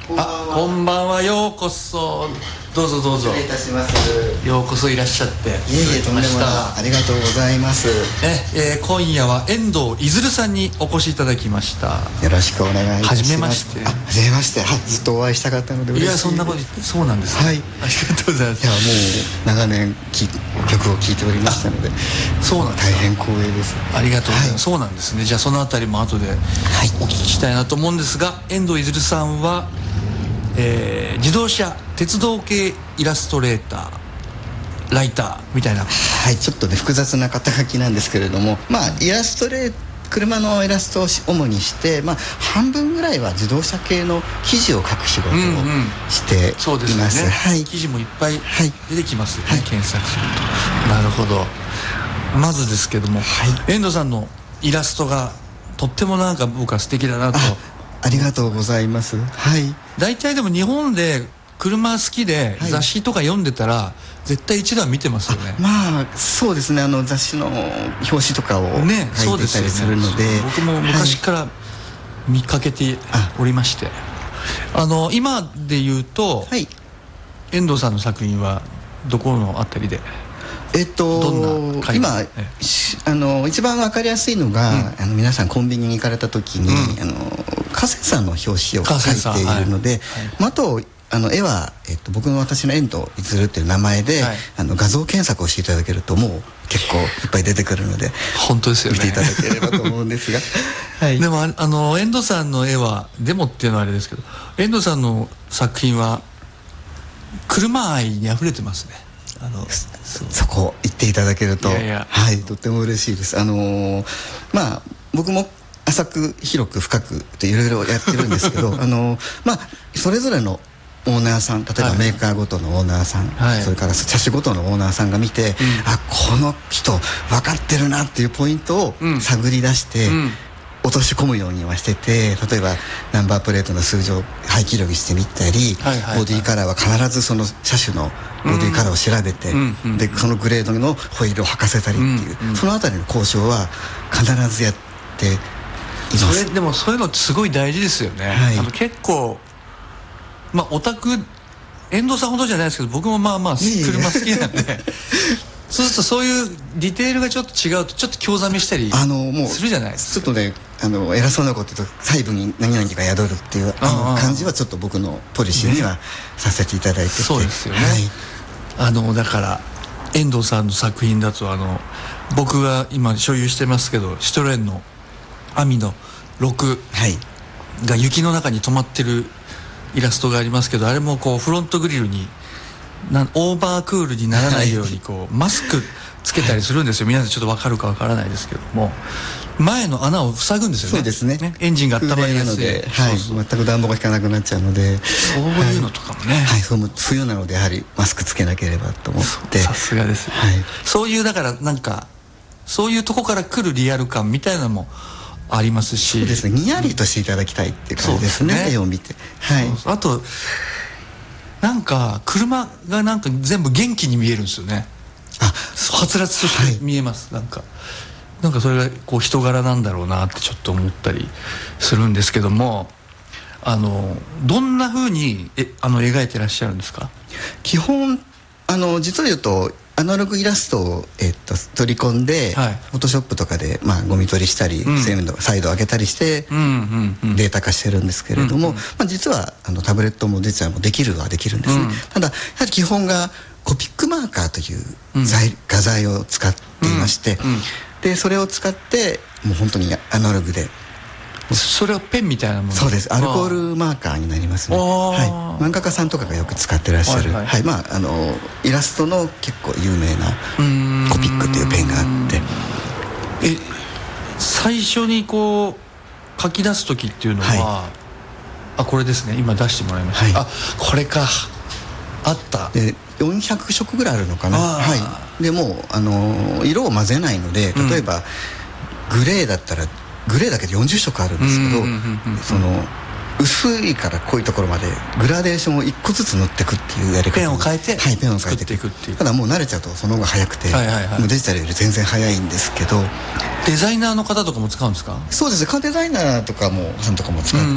こんばんは。ようこそ。どうぞどうぞ。 失礼いたします。 ようこそいらっしゃって。 いえいえ、とんでもない。ありがとうございます。 今夜は遠藤いずるさんにお越しいただきました。 よろしくお願いいたします。 はじめまして。 はじめまして。はい、ずっとお会いしたかったので嬉しい。 いや、そんなこと言って。そうなんです、 はい、 ありがとうございます。 いや、もう長年曲を聴いておりましたので。 そうなんですか。 大変光栄です。 ありがとうございます、そうなんですね。じゃあそのあたりも後でお聞きしたいなと思うんですが、遠藤いずるさんは自動車鉄道系イラストレーターライターみたいな。 はい、ちょっとね複雑な肩書きなんですけれども、イラスト車のイラストを主にして、半分ぐらいは自動車系の記事を書く仕事をしています。 そうですね、はい、記事もいっぱい出てきますよね、検索すると。なるほど。まずですけども、遠藤さんのイラストがとってもなんか僕は素敵だなと。 ありがとうございます。はい。 大体でも日本で車好きで雑誌とか読んでたら絶対一度は見てますよね。 そうですね。雑誌の表紙とかを書いていたりするので、 僕も昔から見かけておりまして、今で言うと、遠藤さんの作品はどこのあたりでどんな今一番分かりやすいのが、皆さんコンビニに行かれた時に加瀬さんの表紙を描いているので、あと絵は、私の遠藤いずるという名前で、画像検索をしていただけるともう結構いっぱい出てくるので、 本当ですよね、 見ていただければと思うんですがでも遠藤さんの絵はでもっていうのはあれですけど、遠藤さんの作品は車愛にあふれてますね。 そこ言っていただけると、とっても嬉しいです。僕も浅く広く深くといろいろやってるんですけどそれぞれのオーナーさん、例えばメーカーごとのオーナーさん、それから車種ごとのオーナーさんが見て、この人分かってるなっていうポイントを探り出して、落とし込むようにはしてて、例えばナンバープレートの数字を排気量にしてみたり、ボディカラーは必ずその車種のボディカラーを調べて、でそのグレードのホイールを履かせたりっていう、そのあたりの交渉は必ずやっています。 でもそういうのすごい大事ですよね。結構オタク遠藤さんほどじゃないですけど、僕も車好きなんでそうするとそういうディテールがちょっと違うとちょっと興ざめしたりするじゃないですか。 ちょっとね偉そうなこと言うと細部に何々が宿るっていう感じはちょっと僕のポリシーにはさせていただいてて、 そうですよね。だから遠藤さんの作品だと僕が今所有してますけど、シトロエンの網の6が雪の中に止まってるイラストがありますけど、あれもこうフロントグリルにオーバークールにならないようにこうマスクつけたりするんですよ。皆さんちょっと分かるか分からないですけども、前の穴を塞ぐんですよね。 そうですね。 エンジンが温まりやすいので、 全く暖房が効かなくなっちゃうので、 そういうのとかもね、 冬なのでやはりマスクつけなければと思って。 さすがです、そういうだからなんかそういうとこから来るリアル感みたいなのもありますし、 そうですね、にやりとしていただきたいっていう感じですね、絵を見て。 あとなんか車がなんか全部元気に見えるんですよね。はつらつとして見えます。なんかそれがこう人柄なんだろうなってちょっと思ったりするんですけども、どんな風に描いてらっしゃるんですか？ 基本実を言うとアナログイラストを、取り込んで、フォトショップとかで、ゴミ取りしたり、サイドを上げたりして、データ化してるんですけれども、実はタブレットも実はできるはできるんですね。ただやはり基本がコピックマーカーという画材を使っていまして、でそれを使ってもう本当にアナログで。 それはペンみたいなもの？ そうです。アルコールマーカーになりますね。漫画家さんとかがよく使ってらっしゃる、イラストの結構有名なコピックっていうペンがあって、 最初にこう書き出す時っていうのは、これですね、今出してもらいました。これか、あった。 で400色ぐらいあるのかな。でもう色を混ぜないので、例えばグレーだったらグレーだけで40色あるんですけど、その薄いから濃いところまでグラデーションを1個ずつ塗っていくっていうやり方。 ペンを変えてペンを変えていくっていう。ただもう慣れちゃうとその方が早くて、もうデジタルより全然早いんですけど。 デザイナーの方とかも使うんですか？ そうですね、カーデザイナーとかもさんとかも使っ